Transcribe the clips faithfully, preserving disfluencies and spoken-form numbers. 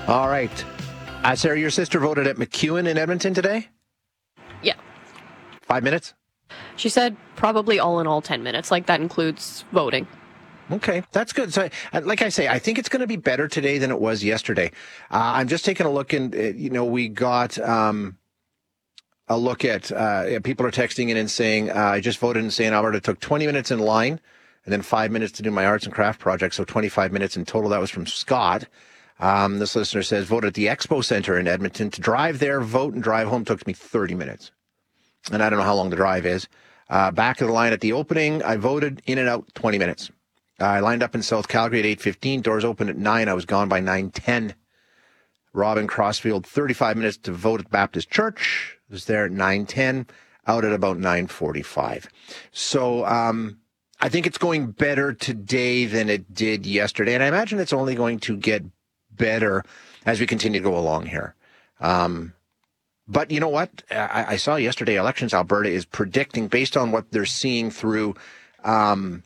All right. Uh, Sarah, your sister voted at MacEwan in Edmonton today? Yeah. Five minutes? She said probably all in all ten minutes. Like, that includes voting. Okay, that's good. So, like I say, I think it's going to be better today than it was yesterday. Uh, I'm just taking a look, and, you know, we got um, a look at, uh, people are texting in and saying, uh, I just voted in Saint Alberta. It took twenty minutes in line and then five minutes to do my arts and craft project, so twenty-five minutes in total. That was from Scott. Um, this listener says, voted at the Expo Center in Edmonton. To drive there, vote, and drive home took me thirty minutes. And I don't know how long the drive is. Uh, back of the line at the opening, I voted in and out twenty minutes. I lined up in South Calgary at eight fifteen. Doors opened at nine. I was gone by nine ten. Robin Crossfield, thirty-five minutes to vote at Baptist Church. Was there at nine ten. Out at about nine forty-five. So um, I think it's going better today than it did yesterday. And I imagine it's only going to get better as we continue to go along here. Um, but you know what? I, I saw yesterday Elections Alberta is predicting, based on what they're seeing through um,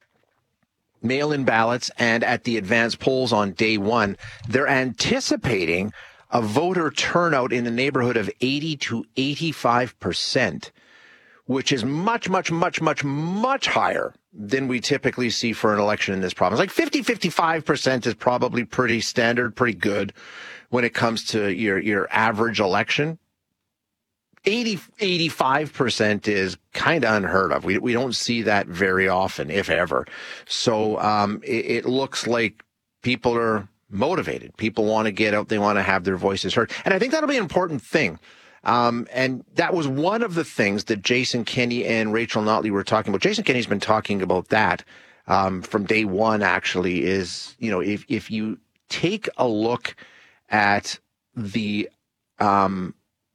mail-in ballots and at the advanced polls on day one, they're anticipating a voter turnout in the neighborhood of eighty to eighty-five percent, which is much, much, much, much, much higher than we typically see for an election in this province. Like fifty, fifty-five percent is probably pretty standard, pretty good when it comes to your, your average election. eighty, eighty-five percent is kind of unheard of. We we don't see that very often, if ever. So um, it, it looks like people are motivated. People want to get out. They want to have their voices heard. And I think that'll be an important thing. Um, and that was one of the things that Jason Kenney and Rachel Notley were talking about. Jason Kenney's been talking about that um, from day one, actually, is, you know, if, if you take a look at the um,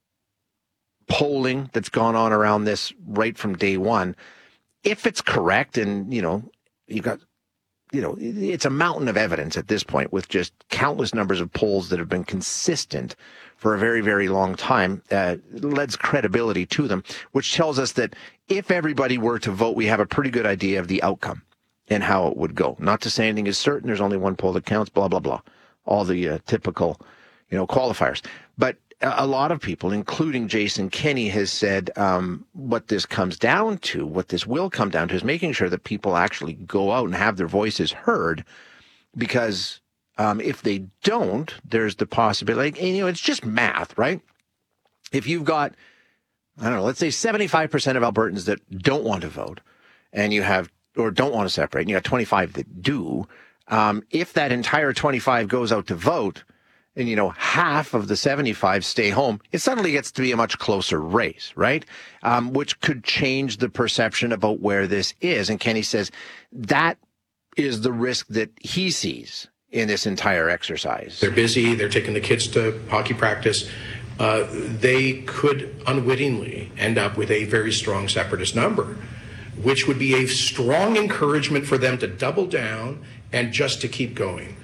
polling that's gone on around this right from day one, if it's correct, and, you know, you got, you know, it's a mountain of evidence at this point with just countless numbers of polls that have been consistent for a very, very long time, uh, lends credibility to them, which tells us that if everybody were to vote, we have a pretty good idea of the outcome and how it would go. Not to say anything is certain. There's only one poll that counts, blah, blah, blah. All the uh, typical, you know, qualifiers. But a lot of people, including Jason Kenney, has said um, what this comes down to, what this will come down to, is making sure that people actually go out and have their voices heard, because um, if they don't, there's the possibility, like, and, you know, it's just math, right? If you've got, I don't know, let's say seventy-five percent of Albertans that don't want to vote, and you have, or don't want to separate, and you have twenty-five that do, um, if that entire twenty-five goes out to vote, and, you know, half of the seventy-five stay home, it suddenly gets to be a much closer race, right? Um, which could change the perception about where this is. And Kenney says that is the risk that he sees in this entire exercise. They're busy. They're taking the kids to hockey practice. Uh, they could unwittingly end up with a very strong separatist number, which would be a strong encouragement for them to double down and just to keep going.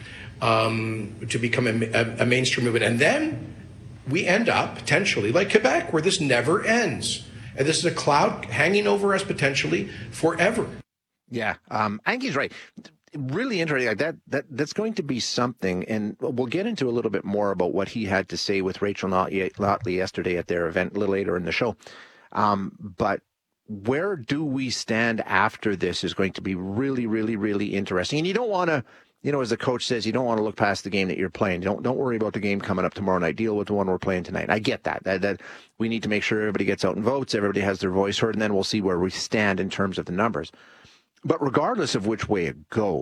Um, to become a, a, a mainstream movement. And then we end up potentially like Quebec, where this never ends. And this is a cloud hanging over us potentially forever. Yeah, um, I think he's right. Really interesting. Like that, that, that's going to be something. And we'll get into a little bit more about what he had to say with Rachel Notley yesterday at their event a little later in the show. Um, but where do we stand after this is going to be really, really, really interesting. And you don't want to, you know, as the coach says, you don't want to look past the game that you're playing. Don't don't worry about the game coming up tomorrow night. Deal with the one we're playing tonight. I get that. That that we need to make sure everybody gets out and votes, everybody has their voice heard, and then we'll see where we stand in terms of the numbers. But regardless of which way it goes,